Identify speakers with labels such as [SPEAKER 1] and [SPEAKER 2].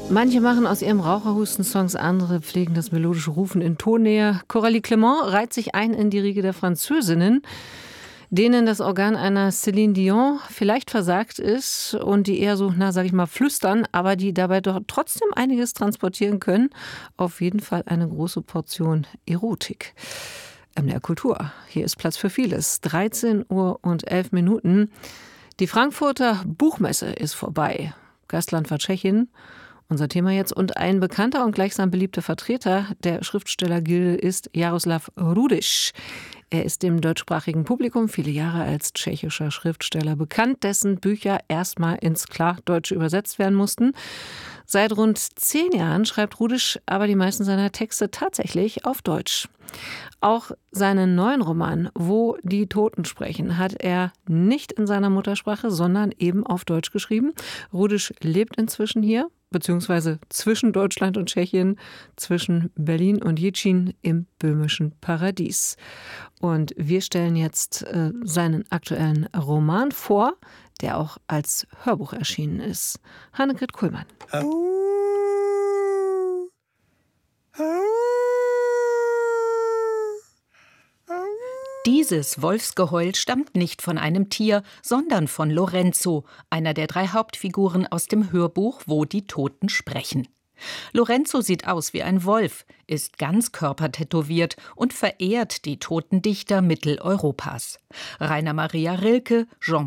[SPEAKER 1] Manche machen aus ihrem Raucherhusten Songs, andere pflegen das melodische Rufen in Tonnähe. Coralie Clement reiht sich ein in die Riege der Französinnen, denen das Organ einer Céline Dion vielleicht versagt ist und die eher so, sag ich mal, flüstern, aber die dabei doch trotzdem einiges transportieren können. Auf jeden Fall eine große Portion Erotik. MDR Kultur. Hier ist Platz für vieles. 13:11 Uhr. Die Frankfurter Buchmesse ist vorbei. Gastland war Tschechien. Unser Thema jetzt. Und ein bekannter und gleichsam beliebter Vertreter der Schriftstellergilde ist Jaroslav Rudyš. Er ist dem deutschsprachigen Publikum viele Jahre als tschechischer Schriftsteller bekannt, dessen Bücher erstmal ins Klardeutsche übersetzt werden mussten. Seit rund 10 Jahren schreibt Rudyš aber die meisten seiner Texte tatsächlich auf Deutsch. Auch seinen neuen Roman »Wo die Toten sprechen« hat er nicht in seiner Muttersprache, sondern eben auf Deutsch geschrieben. Rudyš lebt inzwischen hier, beziehungsweise zwischen Deutschland und Tschechien, zwischen Berlin und Jičín im böhmischen Paradies. Und wir stellen jetzt seinen aktuellen Roman vor, der auch als Hörbuch erschienen ist. Hannegret Kuhlmann.
[SPEAKER 2] Dieses Wolfsgeheul stammt nicht von einem Tier, sondern von Lorenzo, einer der 3 Hauptfiguren aus dem Hörbuch »Wo die Toten sprechen«. Lorenzo sieht aus wie ein Wolf, ist ganzkörpertätowiert und verehrt die toten Dichter Mitteleuropas. Rainer Maria Rilke, Jean